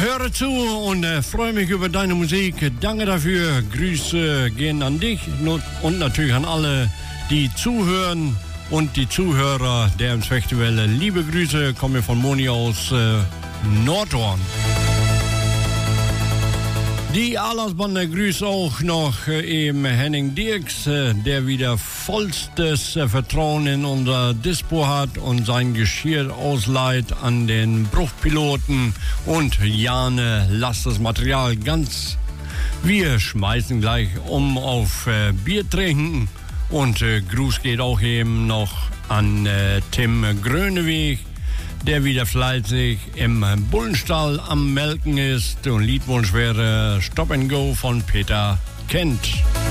höre zu und freue mich über deine Musik. Danke dafür. Grüße gehen an dich und natürlich an alle, die zuhören und die Zuhörer der Ems Festival. Liebe Grüße, komme von Moni aus Nordhorn. Die Allersbande grüßt auch noch eben Henning Dirks, der wieder vollstes Vertrauen in unser Dispo hat und sein Geschirr ausleiht an den Bruchpiloten. Und Jane, lasst das Material ganz. Wir schmeißen gleich auf Bier trinken. Und Gruß geht auch eben noch an Tim Gröneweg, der wieder fleißig im Bullenstall am Melken ist. Und Liedwunsch wäre Stop and Go von Peter Kent.